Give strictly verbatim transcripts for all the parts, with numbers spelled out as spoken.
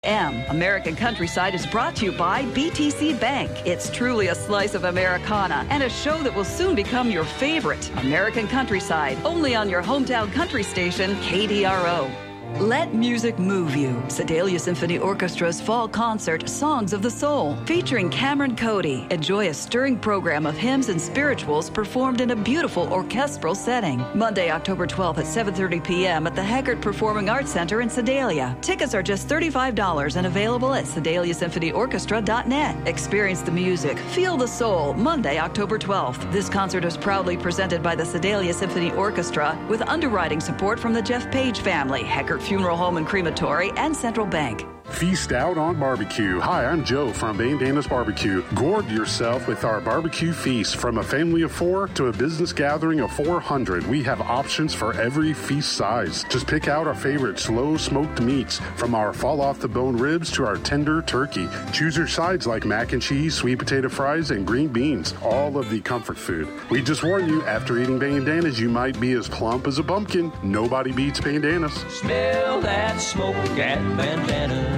M. American Countryside is brought to you by B T C Bank. It's truly a slice of Americana and a show that will soon become your favorite. American Countryside, only on your hometown country station, K D R O. Let music move you. Sedalia Symphony Orchestra's fall concert, Songs of the Soul, featuring Cameron Cody. Enjoy a stirring program of hymns and spirituals performed in a beautiful orchestral setting. Monday, October twelfth at seven thirty p.m. at the Haggard Performing Arts Center in Sedalia. Tickets are just thirty-five dollars and available at sedalia symphony orchestra dot net. Experience the music, feel the soul. Monday, October twelfth. This concert is proudly presented by the Sedalia Symphony Orchestra with underwriting support from the Jeff Page family, Haggard Funeral Home and Crematory, and Central Bank. Feast out on barbecue. Hi, I'm Joe from Bandanas Barbecue. Gourd yourself with our barbecue feast. From a family of four to a business gathering of four hundred, we have options for every feast size. Just pick out our favorite slow smoked meats, from our fall off the bone ribs to our tender turkey. Choose your sides like mac and cheese, sweet potato fries, and green beans. All of the comfort food. We just warn you, after eating Bandanas, you might be as plump as a pumpkin. Nobody beats Bandanas. Smell that smoke at Bandanas.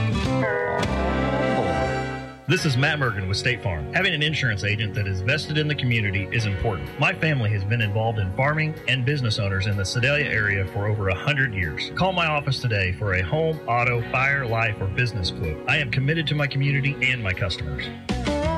This is Matt Mergen with State Farm. Having an insurance agent that is vested in the community is important. My family has been involved in farming and business owners in the Sedalia area for over one hundred years. Call my office today for a home, auto, fire, life, or business quote. I am committed to my community and my customers.